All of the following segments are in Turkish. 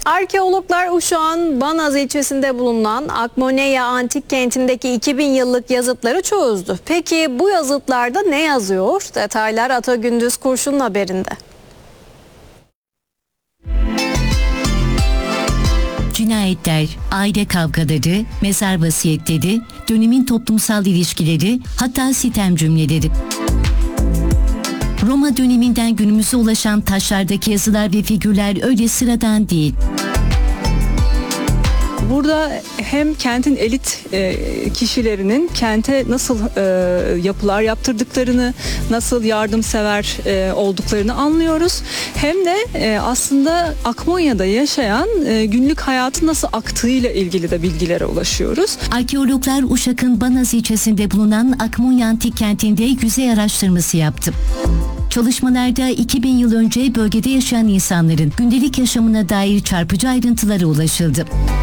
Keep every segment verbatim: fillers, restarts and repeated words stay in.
Arkeologlar Uşak'ın Banaz ilçesinde bulunan Akmoneya Antik Kenti'ndeki iki bin yıllık yazıtları çözdü. Peki bu yazıtlarda ne yazıyor? Detaylar Ata Gündüz Kurşun'un haberinde. Cinayetler, aile kavgaları, mezar vasiyetleri, dönemin toplumsal ilişkileri, hatta sitem cümleleri. Roma döneminden günümüze ulaşan taşlardaki yazılar ve figürler öyle sıradan değil. Burada hem kentin elit e, kişilerinin kente nasıl e, yapılar yaptırdıklarını, nasıl yardımsever e, olduklarını anlıyoruz. Hem de e, aslında Akmonya'da yaşayan e, günlük hayatın nasıl aktığıyla ilgili de bilgilere ulaşıyoruz. Arkeologlar Uşak'ın Banaz ilçesinde bulunan Akmonya Antik Kenti'nde yüzey araştırması yaptı. Çalışmalarda iki bin yıl önce bölgede yaşayan insanların gündelik yaşamına dair çarpıcı ayrıntılara ulaşıldı.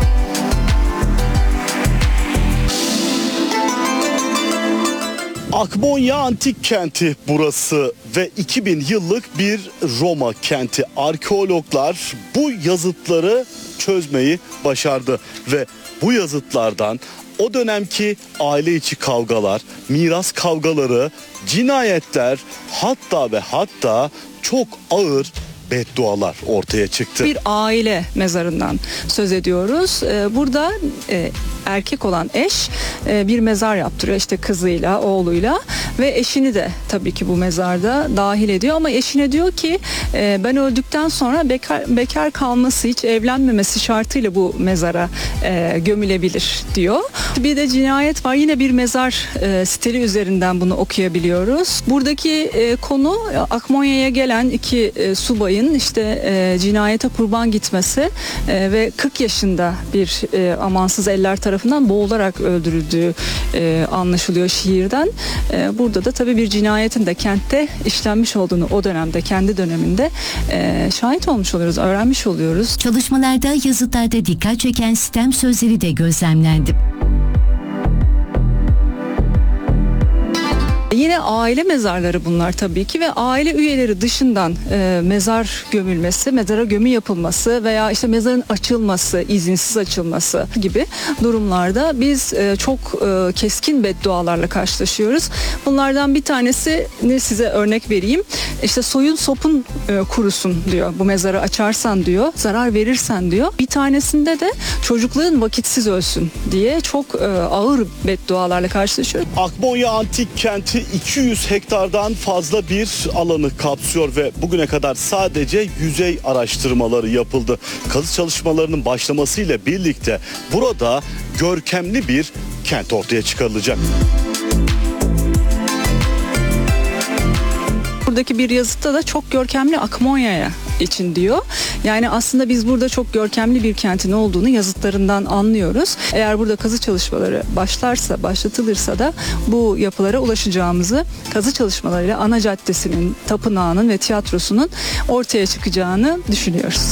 Akmonya Antik Kenti burası ve iki bin yıllık bir Roma kenti. Arkeologlar bu yazıtları çözmeyi başardı ve bu yazıtlardan o dönemki aile içi kavgalar, miras kavgaları, cinayetler, hatta ve hatta çok ağır beddualar ortaya çıktı. Bir aile mezarından söz ediyoruz. Burada erkek olan eş bir mezar yaptırıyor işte kızıyla, oğluyla ve eşini de tabii ki bu mezarda dahil ediyor ama eşine diyor ki ben öldükten sonra bekar, bekar kalması, hiç evlenmemesi şartıyla bu mezara gömülebilir diyor. Bir de cinayet var, yine bir mezar stili üzerinden bunu okuyabiliyoruz. Buradaki konu Akmonya'ya gelen iki subayın işte cinayete kurban gitmesi ve kırk yaşında bir amansız eller tarafından boğularak öldürüldüğü anlaşılıyor şiirden. Burada da tabii bir cinayetin de kentte işlenmiş olduğunu o dönemde, kendi döneminde şahit olmuş oluyoruz, öğrenmiş oluyoruz. Çalışmalarda yazıtlarda dikkat çeken sitem sözleri de gözlemlendi. Yine aile mezarları bunlar tabii ki ve aile üyeleri dışından e, mezar gömülmesi, mezara gömü yapılması veya işte mezarın açılması, izinsiz açılması gibi durumlarda biz e, çok e, keskin beddualarla karşılaşıyoruz. Bunlardan bir tanesini size örnek vereyim. İşte soyun sopun e, kurusun diyor. Bu mezarı açarsan diyor, zarar verirsen diyor. Bir tanesinde de çocukların vakitsiz ölsün diye çok e, ağır beddualarla karşılaşıyoruz. Akmonya Antik Kenti iki yüz hektardan fazla bir alanı kapsıyor ve bugüne kadar sadece yüzey araştırmaları yapıldı. Kazı çalışmalarının başlamasıyla birlikte burada görkemli bir kent ortaya çıkarılacak. Buradaki bir yazıtta da çok görkemli Akmonya'ya için diyor. Yani aslında biz burada çok görkemli bir kentin olduğunu yazıtlarından anlıyoruz. Eğer burada kazı çalışmaları başlarsa, başlatılırsa da bu yapılara ulaşacağımızı, kazı çalışmalarıyla ana caddesinin, tapınağının ve tiyatrosunun ortaya çıkacağını düşünüyoruz.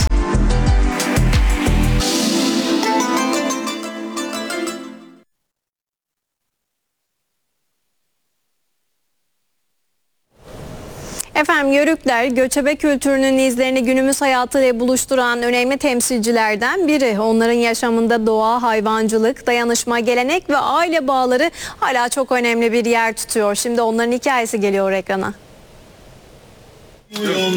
Efendim Yörükler, göçebe kültürünün izlerini günümüz hayatıyla buluşturan önemli temsilcilerden biri. Onların yaşamında doğa, hayvancılık, dayanışma, gelenek ve aile bağları hala çok önemli bir yer tutuyor. Şimdi onların hikayesi geliyor ekrana.